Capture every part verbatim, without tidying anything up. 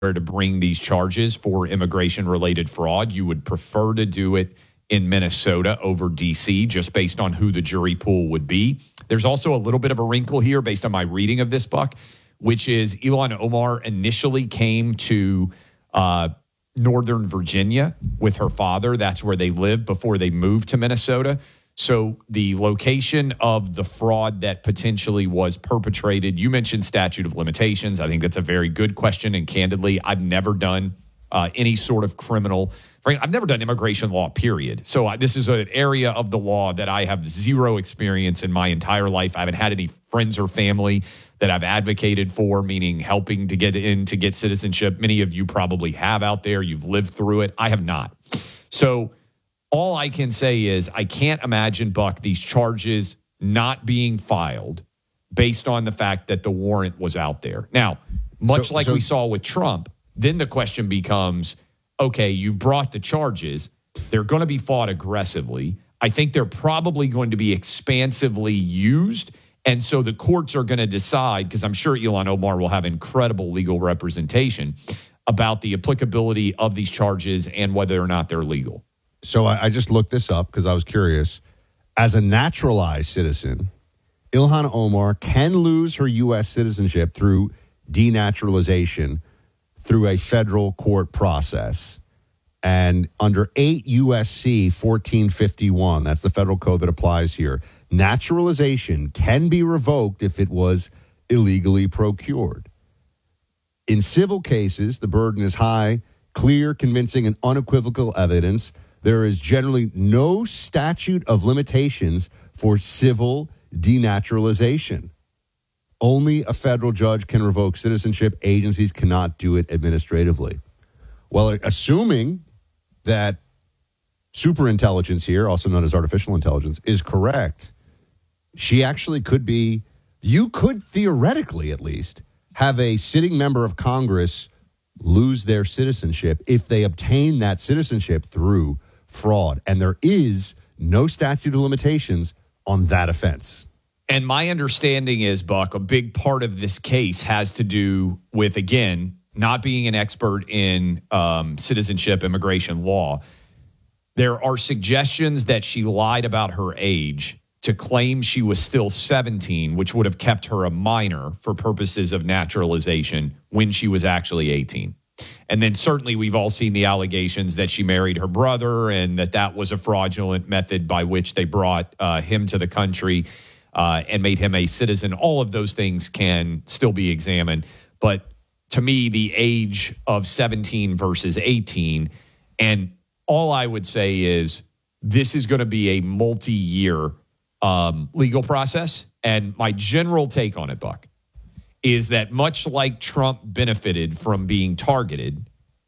to bring these charges for immigration-related fraud. You would prefer to do it in Minnesota over D C, just based on who the jury pool would be. There's also a little bit of a wrinkle here based on my reading of this, Buck, which is Ilhan Omar initially came to uh, Northern Virginia with her father. That's where they lived before they moved to Minnesota. So the location of the fraud that potentially was perpetrated, you mentioned statute of limitations. I think that's a very good question. And candidly, I've never done uh, any sort of criminal, I've never done immigration law, period. So uh, this is an area of the law that I have zero experience in my entire life. I haven't had any friends or family that I've advocated for, meaning helping to get in to get citizenship. Many of you probably have out there. You've lived through it. I have not. So all I can say is I can't imagine, Buck, these charges not being filed based on the fact that the warrant was out there. Now, much so, like so, we saw with Trump, then the question becomes, okay, you brought the charges. They're going to be fought aggressively. I think they're probably going to be expansively used. And so the courts are going to decide, because I'm sure Ilhan Omar will have incredible legal representation about the applicability of these charges and whether or not they're legal. So I, I just looked this up because I was curious. As a naturalized citizen, Ilhan Omar can lose her U S citizenship through denaturalization through a federal court process. And under eight U S C fourteen fifty-one, that's the federal code that applies here, naturalization can be revoked if it was illegally procured. In civil cases, the burden is high, clear, convincing, and unequivocal evidence. There is generally no statute of limitations for civil denaturalization. Only a federal judge can revoke citizenship. Agencies cannot do it administratively. Well, assuming that superintelligence here, also known as artificial intelligence, is correct, she actually could be, you could theoretically at least, have a sitting member of Congress lose their citizenship if they obtain that citizenship through fraud. And there is no statute of limitations on that offense. And my understanding is, Buck, a big part of this case has to do with, again, not being an expert in um, citizenship immigration law. There are suggestions that she lied about her age to claim she was still seventeen, which would have kept her a minor for purposes of naturalization when she was actually eighteen. And then certainly we've all seen the allegations that she married her brother and that that was a fraudulent method by which they brought uh, him to the country uh, and made him a citizen. All of those things can still be examined. But to me, the age of seventeen versus eighteen, and all I would say is this is going to be a multi-year um, legal process. And my general take on it, Buck, is that much like Trump benefited from being targeted,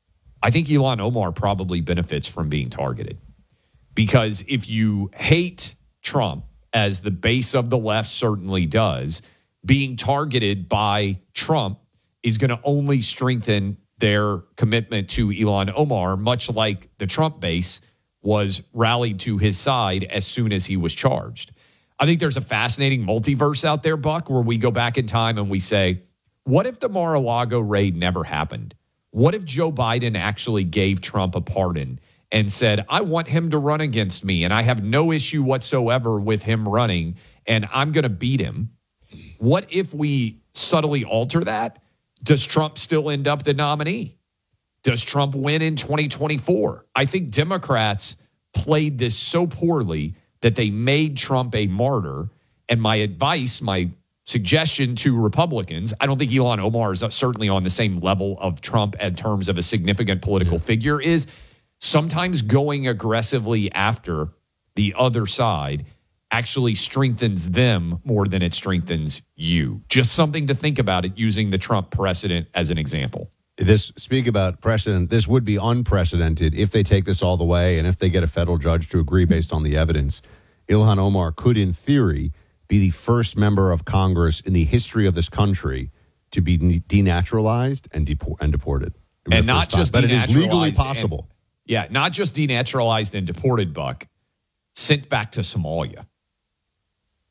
I think Ilhan Omar probably benefits from being targeted. Because if you hate Trump, as the base of the left certainly does, being targeted by Trump is going to only strengthen their commitment to Ilhan Omar, much like the Trump base was rallied to his side as soon as he was charged. I think there's a fascinating multiverse out there, Buck, where we go back in time and we say, what if the Mar-a-Lago raid never happened? What if Joe Biden actually gave Trump a pardon and said, I want him to run against me and I have no issue whatsoever with him running and I'm going to beat him? What if we subtly alter that? Does Trump still end up the nominee? Does Trump win in twenty twenty-four? I think Democrats played this so poorly that they made Trump a martyr. And my advice, my suggestion to Republicans, I don't think Ilhan Omar is certainly on the same level of Trump in terms of a significant political yeah. figure, is sometimes going aggressively after the other side actually strengthens them more than it strengthens you. Just something to think about it using the Trump precedent as an example. This, speak about precedent, this would be unprecedented if they take this all the way and if they get a federal judge to agree based on the evidence. Ilhan Omar could, in theory, be the first member of Congress in the history of this country to be denaturalized and, depor- and deported. And not just But it is legally possible. And, yeah, not just denaturalized and deported, Buck, sent back to Somalia.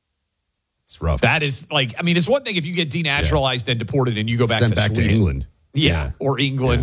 It's rough. That is like, I mean, it's one thing if you get denaturalized yeah. and deported and you go back Sent to back Sweden. to England. Yeah, or England